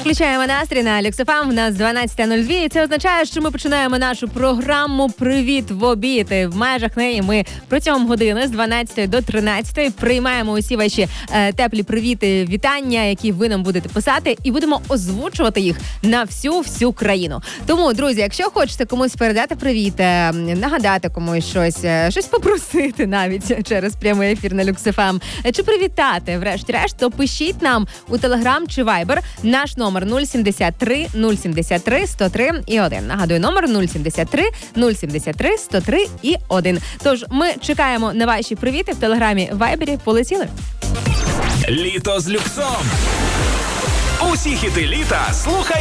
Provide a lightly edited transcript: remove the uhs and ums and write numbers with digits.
Включаємо настрій на Люкс ФМ. У нас 12:02, і це означає, що ми починаємо нашу програму «Привіт в обід». В межах неї ми протягом години з 12 до 13 приймаємо усі ваші теплі привіти, вітання, які ви нам будете писати, і будемо озвучувати їх на всю країну. Тому, друзі, якщо хочете комусь передати привіт, нагадати комусь щось попросити навіть через прямий ефір на Люкс ФМ, чи привітати, врешті-решт, то пишіть нам у Телеграм чи Вайбер. Наш номер 073 073 103 і 1. Нагадую, номер 073 073 103 і 1. Тож ми чекаємо на ваші привіти в Телеграмі, Вайбері. Полетіли. Літо з Люксом. Усі хіти літа слухай